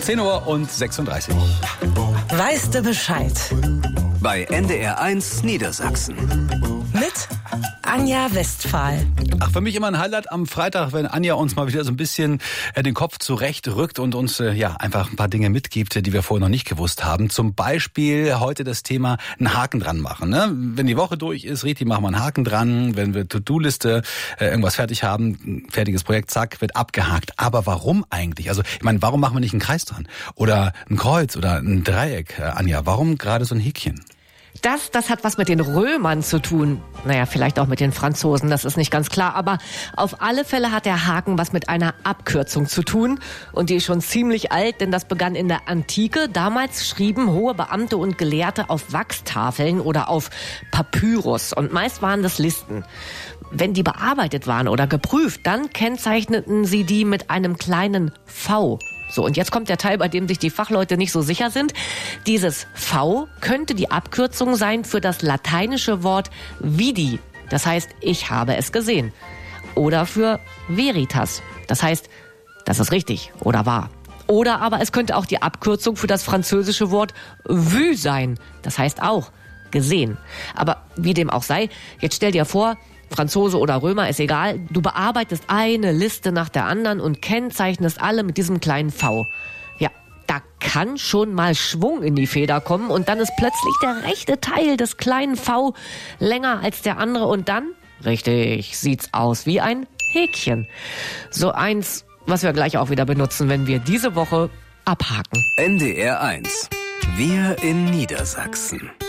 10:36 Uhr. Weißt du Bescheid? Bei NDR1 Niedersachsen. Mit Anja Westphal. Ach, für mich immer ein Highlight am Freitag, wenn Anja uns mal wieder so ein bisschen den Kopf zurechtrückt und uns einfach ein paar Dinge mitgibt, die wir vorher noch nicht gewusst haben. Zum Beispiel heute das Thema einen Haken dran machen. Ne? Wenn die Woche durch ist, richtig, machen wir einen Haken dran. Wenn wir To-Do-Liste irgendwas fertig haben, ein fertiges Projekt, zack, wird abgehakt. Aber warum eigentlich? Also ich meine, warum machen wir nicht einen Kreis dran? Oder ein Kreuz oder ein Dreieck, Anja? Warum gerade so ein Häkchen? Das hat was mit den Römern zu tun. Naja, vielleicht auch mit den Franzosen, das ist nicht ganz klar. Aber auf alle Fälle hat der Haken was mit einer Abkürzung zu tun. Und die ist schon ziemlich alt, denn das begann in der Antike. Damals schrieben hohe Beamte und Gelehrte auf Wachstafeln oder auf Papyrus. Und meist waren das Listen. Wenn die bearbeitet waren oder geprüft, dann kennzeichneten sie die mit einem kleinen V. So, und jetzt kommt der Teil, bei dem sich die Fachleute nicht so sicher sind. Dieses V könnte die Abkürzung sein für das lateinische Wort vidi. Das heißt, ich habe es gesehen. Oder für veritas. Das heißt, das ist richtig oder wahr. Oder aber es könnte auch die Abkürzung für das französische Wort vu sein. Das heißt auch gesehen. Aber wie dem auch sei, jetzt stell dir vor, Franzose oder Römer, ist egal. Du bearbeitest eine Liste nach der anderen und kennzeichnest alle mit diesem kleinen V. Ja, da kann schon mal Schwung in die Feder kommen und dann ist plötzlich der rechte Teil des kleinen V länger als der andere und dann, richtig, sieht's aus wie ein Häkchen. So eins, was wir gleich auch wieder benutzen, wenn wir diese Woche abhaken. NDR1. Wir in Niedersachsen.